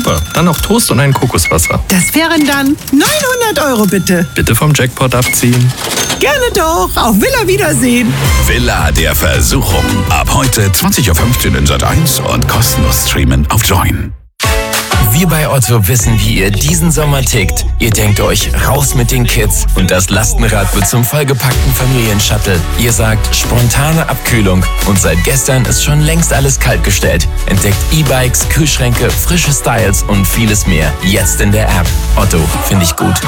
Super. Dann noch Toast und ein Kokoswasser. Das wären dann 900 € bitte. Bitte vom Jackpot abziehen. Gerne doch. Auf Villa Wiedersehen. Villa der Versuchung. Ab heute 20:15 Uhr in Sat.1 und kostenlos streamen auf Join. Wir bei Otto wissen, wie ihr diesen Sommer tickt. Ihr denkt euch, raus mit den Kids und das Lastenrad wird zum vollgepackten Familienshuttle. Ihr sagt, spontane Abkühlung und seit gestern ist schon längst alles kaltgestellt. Entdeckt E-Bikes, Kühlschränke, frische Styles und vieles mehr. Jetzt in der App. Otto, finde ich gut.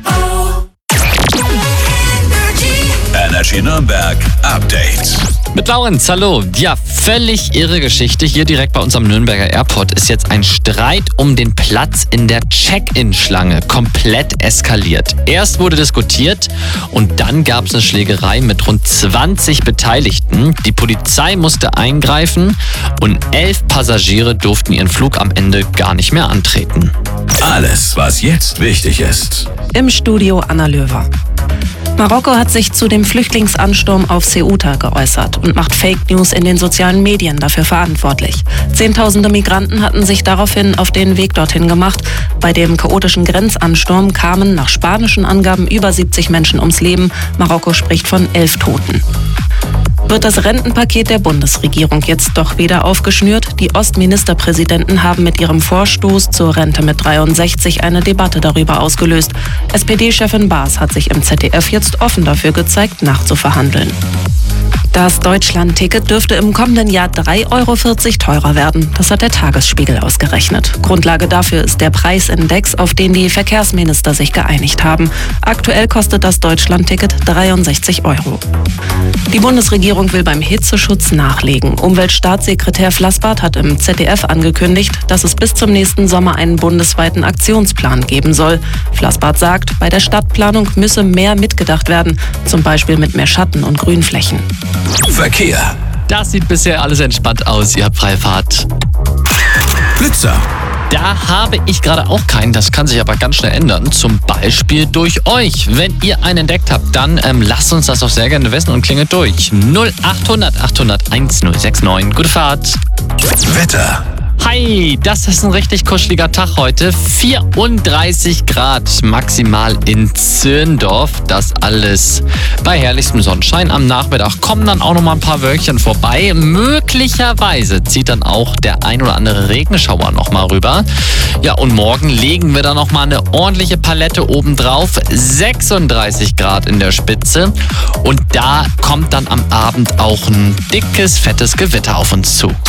Energy Nürnberg Update. Mit Laurenz, hallo. Ja, völlig irre Geschichte. Hier direkt bei uns am Nürnberger Airport ist jetzt ein Streit um den Platz in der Check-in-Schlange komplett eskaliert. Erst wurde diskutiert und dann gab es eine Schlägerei mit rund 20 Beteiligten. Die Polizei musste eingreifen und 11 Passagiere durften ihren Flug am Ende gar nicht mehr antreten. Alles, was jetzt wichtig ist. Im Studio Anna Löwer. Marokko hat sich zu dem Flüchtlingsansturm auf Ceuta geäußert und macht Fake News in den sozialen Medien dafür verantwortlich. Zehntausende Migranten hatten sich daraufhin auf den Weg dorthin gemacht. Bei dem chaotischen Grenzansturm kamen nach spanischen Angaben über 70 Menschen ums Leben. Marokko spricht von 11 Toten. Wird das Rentenpaket der Bundesregierung jetzt doch wieder aufgeschnürt? Die Ostministerpräsidenten haben mit ihrem Vorstoß zur Rente mit 63 eine Debatte darüber ausgelöst. SPD-Chefin Baas hat sich im ZDF jetzt offen dafür gezeigt, nachzuverhandeln. Das Deutschland-Ticket dürfte im kommenden Jahr 3,40 € teurer werden. Das hat der Tagesspiegel ausgerechnet. Grundlage dafür ist der Preisindex, auf den die Verkehrsminister sich geeinigt haben. Aktuell kostet das Deutschland-Ticket 63 €. Die Bundesregierung will beim Hitzeschutz nachlegen. Umweltstaatssekretär Flassbart hat im ZDF angekündigt, dass es bis zum nächsten Sommer einen bundesweiten Aktionsplan geben soll. Flassbart sagt, bei der Stadtplanung müsse mehr mitgedacht werden, zum Beispiel mit mehr Schatten und Grünflächen. Verkehr. Das sieht bisher alles entspannt aus, ihr habt freie Fahrt. Blitzer. Da habe ich gerade auch keinen, das kann sich aber ganz schnell ändern. Zum Beispiel durch euch. Wenn ihr einen entdeckt habt, dann lasst uns das doch sehr gerne wissen und klingelt durch. 0800 800 1069. Gute Fahrt. Wetter. Hi, das ist ein richtig kuscheliger Tag heute. 34 Grad maximal in Zirndorf. Das alles bei herrlichstem Sonnenschein. Am Nachmittag kommen dann auch noch mal ein paar Wölkchen vorbei. Möglicherweise zieht dann auch der ein oder andere Regenschauer noch mal rüber. Ja, und morgen legen wir dann noch mal eine ordentliche Palette obendrauf. 36 Grad in der Spitze. Und da kommt dann am Abend auch ein dickes, fettes Gewitter auf uns zu.